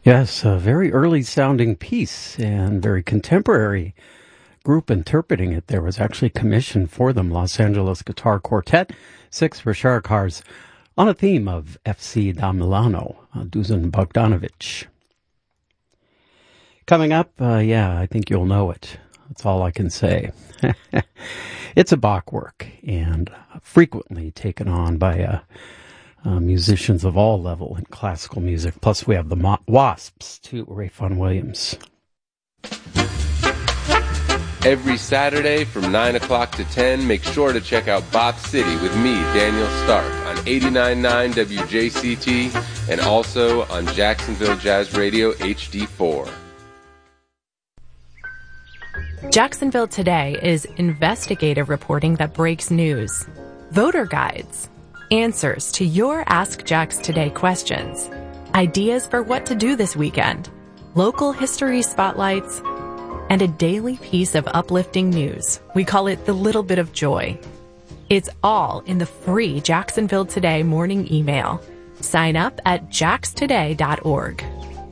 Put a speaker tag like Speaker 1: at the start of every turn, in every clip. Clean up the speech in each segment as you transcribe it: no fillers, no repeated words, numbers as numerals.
Speaker 1: Yes, a very early sounding piece and very contemporary group interpreting it. There was actually commissioned for them, Los Angeles Guitar Quartet, 6 Richard cars, on a theme of FC da Milano, Dusan Bogdanovic. Coming up, I think you'll know it. That's all I can say. It's a Bach work and frequently taken on by musicians of all level in classical music. Plus, we have the Wasps, too, Ray Vaughan Williams.
Speaker 2: Every Saturday from 9 o'clock to 10, make sure to check out Bach City with me, Daniel Stark, on 89.9 WJCT and also on Jacksonville Jazz Radio HD4.
Speaker 3: Jacksonville Today is investigative reporting that breaks news, voter guides, answers to your Ask Jax Today questions, ideas for what to do this weekend, local history spotlights, and a daily piece of uplifting news. We call it the little bit of joy. It's all in the free Jacksonville Today morning email. Sign up at jaxtoday.org.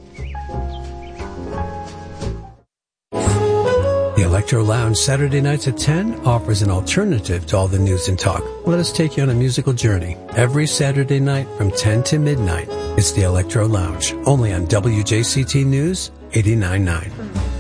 Speaker 4: The Electro Lounge Saturday nights at 10 offers an alternative to all the news and talk. Let us take you on a musical journey. Every Saturday night from 10 to midnight, it's the Electro Lounge, only on WJCT News 89.9.